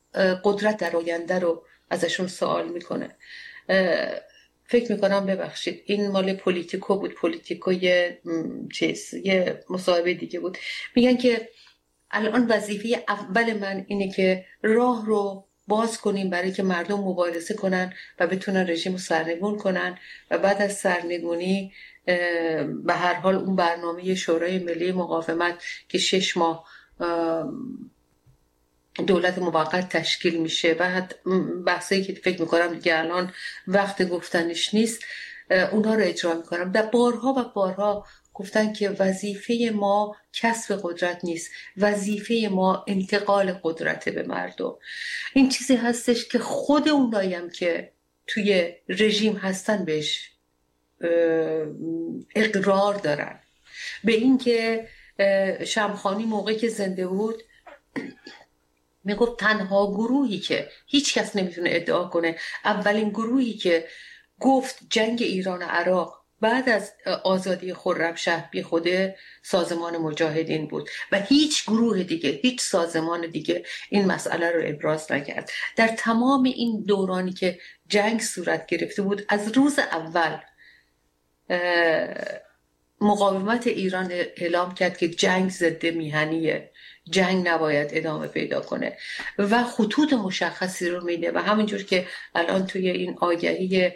قدرت در آینده رو ازشون سوال میکنه. فکر میکنم، ببخشید این مال پولیتیکو بود، پولیتیکوی یه مصاحبه دیگه بود، میگن که الان وظیفه اول من اینه که راه رو باز کنیم برای که مردم مبارزه کنن و بتونن رژیم رو سرنگون کنن و بعد از سرنگونی به هر حال اون برنامه شورای ملی مقاومت که 6 ماه دولت موقت تشکیل میشه، بعد بحثایی که فکر میکنم دیگه الان وقت گفتنش نیست، اونها رو اجرا میکنم. در بارها و بارها گفتن که وظیفه ما کسب قدرت نیست، وظیفه ما انتقال قدرت به مردم. این چیزی هستش که خود اوناییم که توی رژیم هستن بهش اقرار دارن، به این که شمخانی موقعی که زنده بود میگفت تنها گروهی که هیچ کس نمیتونه ادعا کنه، اولین گروهی که گفت جنگ ایران و عراق بعد از آزادی خرمشهر بی خوده سازمان مجاهدین بود و هیچ گروه دیگه، هیچ سازمان دیگه این مسئله رو ابراز نکرد. در تمام این دورانی که جنگ صورت گرفته بود، از روز اول مقاومت ایران اعلام کرد که جنگ ضد میهنیه، جنگ نباید ادامه پیدا کنه و خطوط مشخصی رو میده. و همینجور که الان توی این آگهی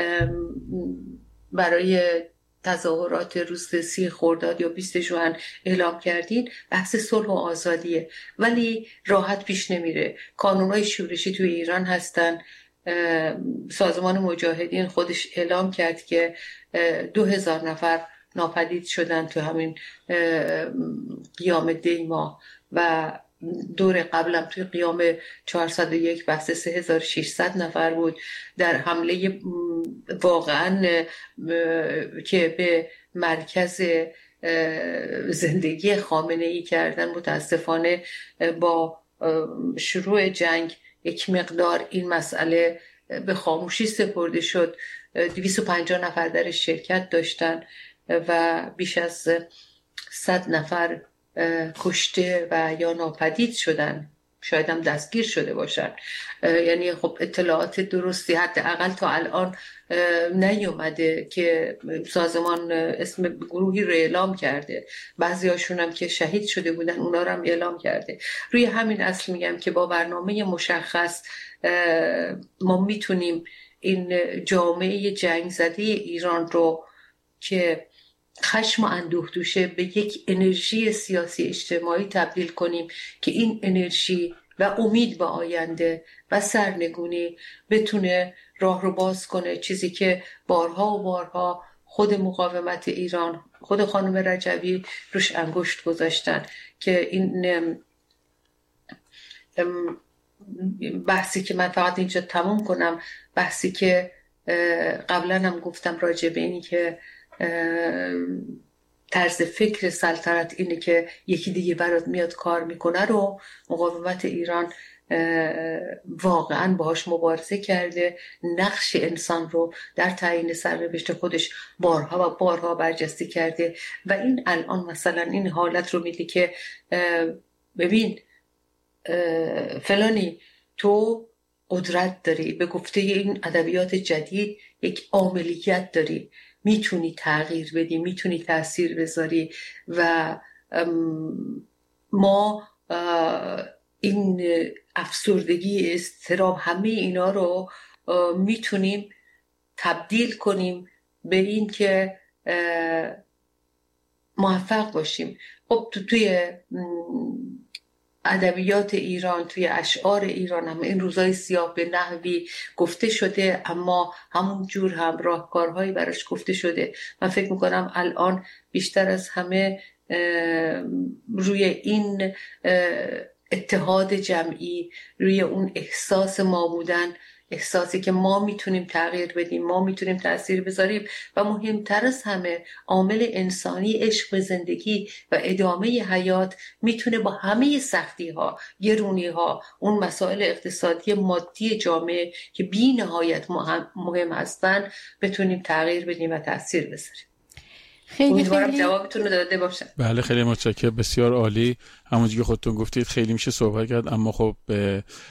برای تظاهرات روز 30 خرداد یا 20 ژوئن اعلام کردین، بحث صلح و آزادیه، ولی راحت پیش نمیره. کانونهای شورشی توی ایران هستن. سازمان مجاهدین خودش اعلام کرد که 2000 نفر ناپدید شدن تو همین قیام دیما و دور قبلم توی قیام 401 بحث 3600 نفر بود. در حمله واقعا که به مرکز زندگی خامنه‌ای کردن، متاسفانه با شروع جنگ یک مقدار این مسئله به خاموشی سپرده شد. 250 نفر در شرکت داشتن و بیش از 100 نفر کشته و یا ناپدید شدن، شاید هم دستگیر شده باشن. یعنی خب اطلاعات درستی حداقل تا الان نیومده که سازمان اسم گروهی رو اعلام کرده، بعضی هاشون هم که شهید شده بودن اونا رو هم اعلام کرده. روی همین اصل میگم که با برنامه مشخص ما میتونیم این جامعه جنگ زده ایران رو که خشم و اندوه توشه به یک انرژی سیاسی اجتماعی تبدیل کنیم که این انرژی و امید به آینده و سرنگونی بتونه راه رو باز کنه. چیزی که بارها و بارها خود مقاومت ایران، خود خانم رجبی روش انگشت گذاشتن که این بحثی که من فقط اینجا تموم کنم، بحثی که قبلا هم گفتم راجع به اینی که طرز فکر سلطنت اینه که یکی دیگه برات میاد کار میکنه رو مقاومت ایران واقعا باهاش مبارزه کرده. نقش انسان رو در تعیین سرنوشت خودش بارها و بارها برجسته کرده و این الان مثلا این حالت رو میده که ببین فلانی تو قدرت داری، به گفته این ادبیات جدید یک عاملیت داری، میتونی تغییر بدی، میتونی تأثیر بذاری و ما این افسردگی، اضطراب، همه اینا رو میتونیم تبدیل کنیم به این که موفق باشیم. خب توی ادبیات ایران، توی اشعار ایران هم این روزای سیاه به نحوی گفته شده، اما همون جور هم راهکارهایی براش گفته شده. من فکر میکنم الان بیشتر از همه روی این اتحاد جمعی، روی اون احساس ما بودن، احساسی که ما میتونیم تغییر بدیم، ما میتونیم تأثیر بذاریم و مهمتر از همه عامل انسانی، عشق به زندگی و ادامه حیات میتونه با همه سختی ها، گرونی ها، اون مسائل اقتصادی مادی جامعه که بی نهایت مهم هستن بتونیم تغییر بدیم و تأثیر بذاریم. امیدوارم جوابتون رو داده باشم. بله خیلی متشکرم، بسیار عالی. همونجوری که خودتون گفتید خیلی میشه صحبت کرد، اما خب